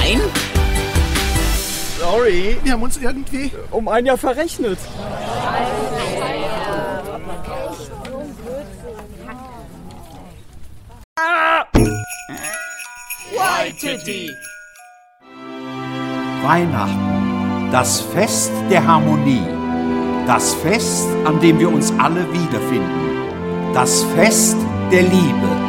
Nein? Sorry, wir haben uns irgendwie um ein Jahr verrechnet. Waititi. Weihnachten, das Fest der Harmonie, das Fest, an dem wir uns alle wiederfinden, das Fest der Liebe.